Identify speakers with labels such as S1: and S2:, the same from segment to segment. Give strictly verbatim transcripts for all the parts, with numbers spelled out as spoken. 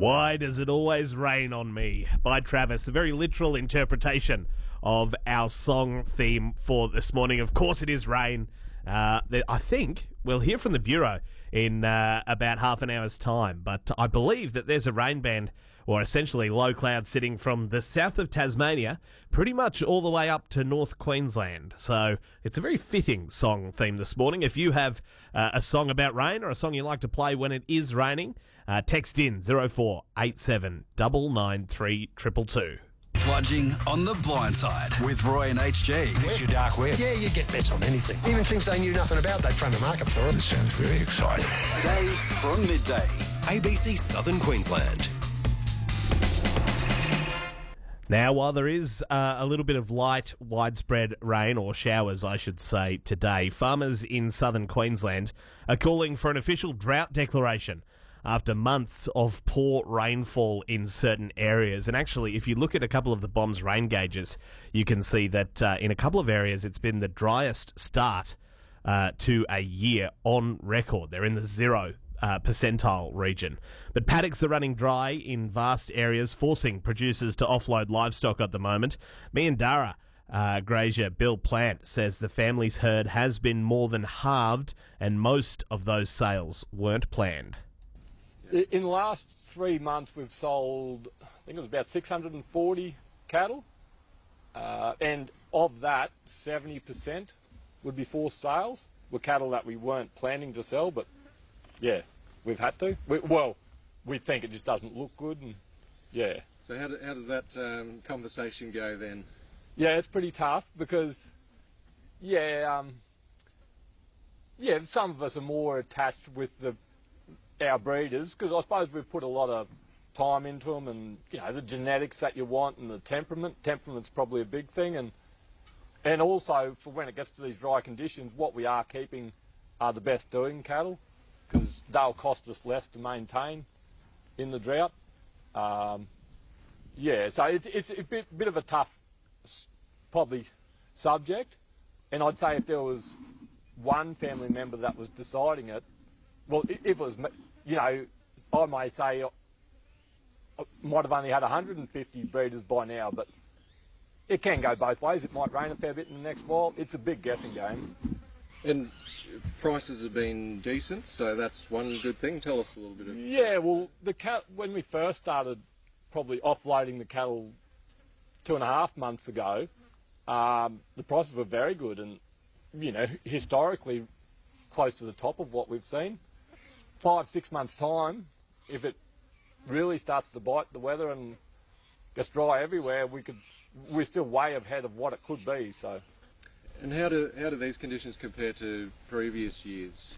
S1: Why Does It Always Rain on Me by Travis. A very literal interpretation of our song theme for this morning. Of course it is rain. Uh, I think we'll hear from the Bureau in uh, about half an hour's time, but I believe that there's a rain band, or essentially low cloud, sitting from the south of Tasmania pretty much all the way up to North Queensland. So it's a very fitting song theme this morning. If you have uh, a song about rain or a song you like to play when it is raining, uh, text in zero four eight seven nine nine three two two two.
S2: Plunging on the blind side with Roy and H G.
S3: It's your dark web.
S4: Yeah, you get bets on anything. Even things they knew nothing about, they'd front a market for it.
S3: This sounds very exciting.
S2: Today from midday, A B C Southern Queensland.
S1: Now, while there is uh, a little bit of light, widespread rain, or showers, I should say, today, farmers in southern Queensland are calling for an official drought declaration after months of poor rainfall in certain areas. And actually, if you look at a couple of the B O M's rain gauges, you can see that uh, in a couple of areas it's been the driest start uh, to a year on record. They're in the zero Uh, percentile region. But paddocks are running dry in vast areas, forcing producers to offload livestock at the moment. Meandarra uh, grazier Bill Plant says the family's herd has been more than halved, and most of those sales weren't planned.
S5: In the last three months we've sold, I think it was about six hundred forty cattle, uh, and of that seventy percent would be forced sales, were cattle that we weren't planning to sell, but yeah, we've had to. We, well, we think it just doesn't look good, and yeah.
S6: So how, do, how does that um, conversation go then?
S5: Yeah, it's pretty tough because, yeah, um, yeah, some of us are more attached with the our breeders because I suppose we've put a lot of time into them, and you know the genetics that you want and the temperament. Temperament's probably a big thing, and and also for when it gets to these dry conditions, what we are keeping are the best doing cattle, because they'll cost us less to maintain in the drought. Um, yeah, so it's, it's a bit, bit of a tough, probably, subject. And I'd say if there was one family member that was deciding it, well, if it was, you know, I may say I might have only had one hundred fifty breeders by now, but it can go both ways. It might rain a fair bit in the next while. It's a big guessing game.
S6: And prices have been decent, so that's one good thing. Tell us a little bit of...
S5: Yeah, well, the cat when we first started probably offloading the cattle two and a half months ago, um, the prices were very good and, you know, historically close to the top of what we've seen. Five, six months' time, if it really starts to bite the weather and gets dry everywhere, we could, we're still way ahead of what it could be, so...
S6: And how do how do these conditions compare to previous years?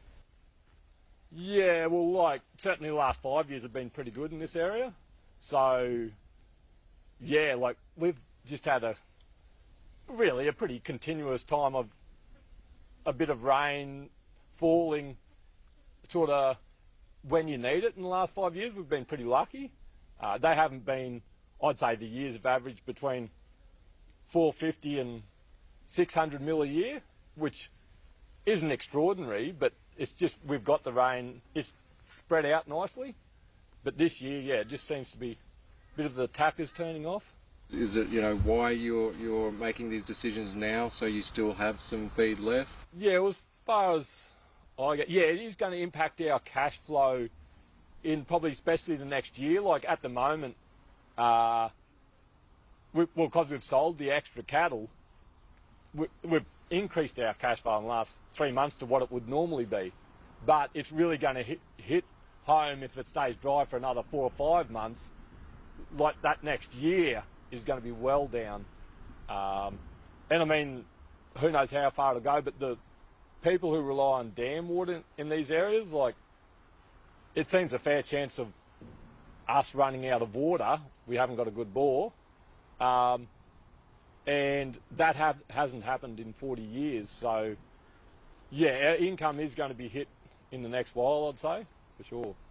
S5: Yeah, well, like, certainly the last five years have been pretty good in this area. So, yeah, like, we've just had a, really a pretty continuous time of a bit of rain falling sort of when you need it in the last five years. We've been pretty lucky. Uh, they haven't been, I'd say the years have averaged between four fifty and six hundred mil a year, which isn't extraordinary, but it's just we've got the rain, it's spread out nicely. But this year, yeah, it just seems to be a bit of the tap is turning off.
S6: Is it, you know, why you're you're making these decisions now, so you still have some feed left?
S5: Yeah, well, as far as I get, yeah, it is going to impact our cash flow in probably especially the next year. Like at the moment, uh, we, well, because we've sold the extra cattle, we've increased our cash flow in the last three months to what it would normally be. But it's really going to hit, hit home if it stays dry for another four or five months. Like that next year is going to be well down. Um, and I mean, who knows how far it'll go, but the people who rely on dam water in, in these areas, like, it seems a fair chance of us running out of water. We haven't got a good bore. Um, And that have, hasn't happened in forty years. So, yeah, our income is going to be hit in the next while, I'd say, for sure.